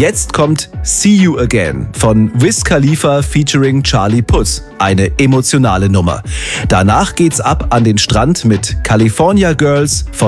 Jetzt kommt See You Again von Wiz Khalifa featuring Charlie Puth. Eine emotionale Nummer. Danach geht's ab an den Strand mit California Girls von